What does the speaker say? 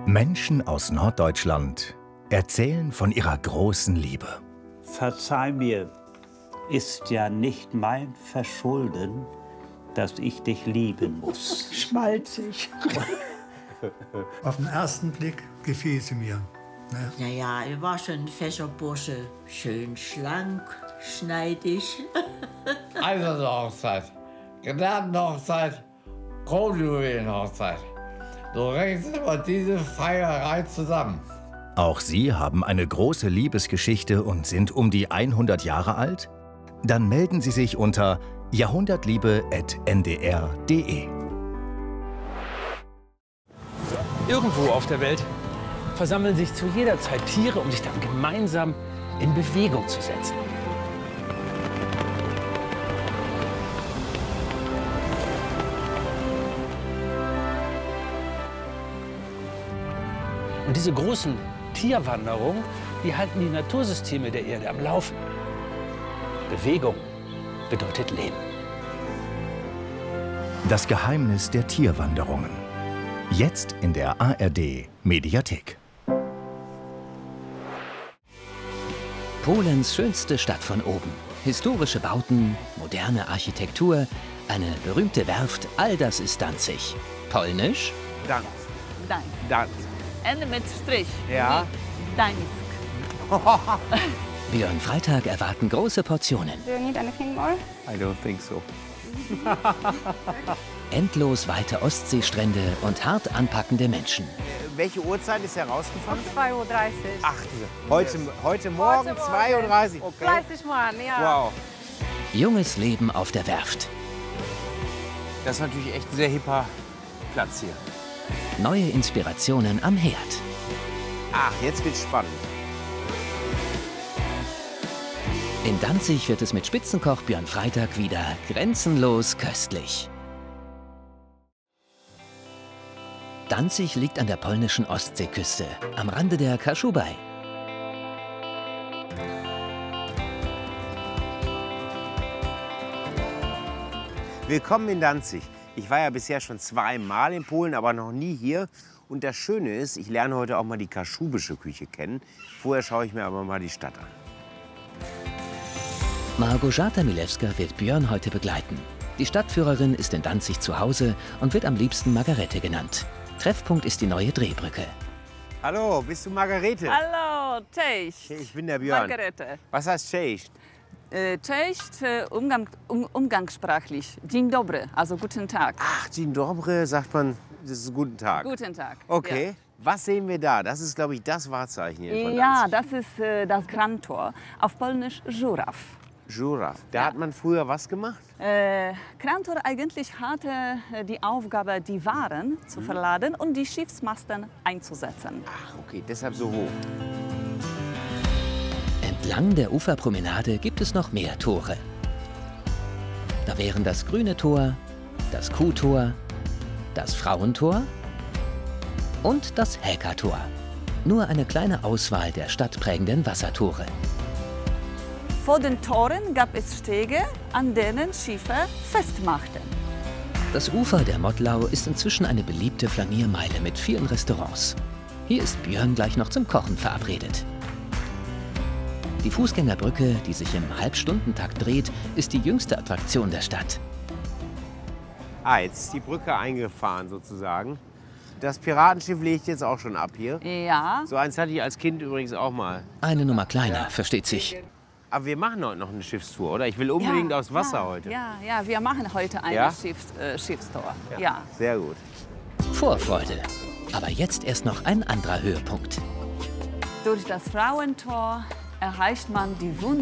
Menschen aus Norddeutschland erzählen von ihrer großen Liebe. Verzeih mir, ist ja nicht mein Verschulden, dass ich dich lieben muss. Schmalzig. Auf den ersten Blick gefiel sie mir. Ne? Naja, er war schon ein fescher Bursche. Schön schlank, schneidig. Eiserne Hochzeit, Gnadenhochzeit, Kronjuwelenhochzeit. So rechnen wir diese Feierei zusammen. Auch Sie haben eine große Liebesgeschichte und sind um die 100 Jahre alt? Dann melden Sie sich unter jahrhundertliebe@ndr.de. Irgendwo auf der Welt versammeln sich zu jeder Zeit Tiere, um sich dann gemeinsam in Bewegung zu setzen. Und diese großen Tierwanderungen, die halten die Natursysteme der Erde am Laufen. Bewegung bedeutet Leben. Das Geheimnis der Tierwanderungen. Jetzt in der ARD Mediathek. Polens schönste Stadt von oben. Historische Bauten, moderne Architektur, eine berühmte Werft, all das ist Danzig. Polnisch? Dank. Dank. Dank. Ende mit Strich. Ja. Dansk. Björn Freitag erwarten große Portionen. Do you need anything more? I don't think so. Endlos weite Ostseestrände und hart anpackende Menschen. Welche Uhrzeit ist er rausgefahren? Um 2:30 Uhr. Ach, heute Morgen 2:30 Uhr. Okay. Fleißig Mann, ja. Wow. Junges Leben auf der Werft. Das ist natürlich echt ein sehr hipper Platz hier. Neue Inspirationen am Herd. Ach, jetzt wird's spannend. In Danzig wird es mit Spitzenkoch Björn Freitag wieder grenzenlos köstlich. Danzig liegt an der polnischen Ostseeküste, am Rande der Kaschubaj. Willkommen in Danzig. Ich war ja bisher schon zweimal in Polen, aber noch nie hier. Und das Schöne ist, ich lerne heute auch mal die kaschubische Küche kennen. Vorher schaue ich mir aber mal die Stadt an. Małgorzata Milewska wird Björn heute begleiten. Die Stadtführerin ist in Danzig zu Hause und wird am liebsten Margarete genannt. Treffpunkt ist die neue Drehbrücke. Hallo, bist du Margarete? Hallo, cześć. Ich bin der Björn. Margarete. Was heißt cześć? Cześć, umgangssprachlich. Dzień dobry, also guten Tag. Ach, dzień dobry sagt man, das ist guten Tag. Guten Tag. Okay. Ja. Was sehen wir da? Das ist, glaube ich, das Wahrzeichen hier von Ja, Danzig. das ist das Krantor. Auf Polnisch Żuraw. Żuraw. Da Ja. hat man früher was gemacht? Krantor eigentlich hatte die Aufgabe, die Waren zu verladen und die Schiffsmasten einzusetzen. Ach, okay, deshalb so hoch. Entlang der Uferpromenade gibt es noch mehr Tore. Da wären das Grüne Tor, das Kuhtor, das Frauentor und das Häkertor. Nur eine kleine Auswahl der stadtprägenden Wassertore. Vor den Toren gab es Stege, an denen Schiffe festmachten. Das Ufer der Mottlau ist inzwischen eine beliebte Flaniermeile mit vielen Restaurants. Hier ist Björn gleich noch zum Kochen verabredet. Die Fußgängerbrücke, die sich im Halbstundentakt dreht, ist die jüngste Attraktion der Stadt. Ah, jetzt ist die Brücke eingefahren sozusagen. Das Piratenschiff legt jetzt auch schon ab hier. Ja. So eins hatte ich als Kind übrigens auch mal. Eine Nummer kleiner, versteht sich. Aber wir machen heute noch eine Schiffstour, oder? Ich will unbedingt aufs Wasser heute. Ja, wir machen heute eine Ja? Schiffstour. Ja. Sehr gut. Vorfreude. Aber jetzt erst noch ein anderer Höhepunkt. Durch das Frauentor erreicht man die